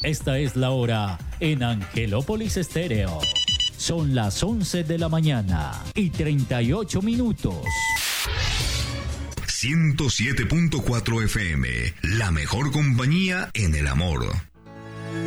Esta es la hora en Angelópolis Estéreo. Son las 11 de la mañana y 38 minutos. 107.4 FM, la mejor compañía en el amor.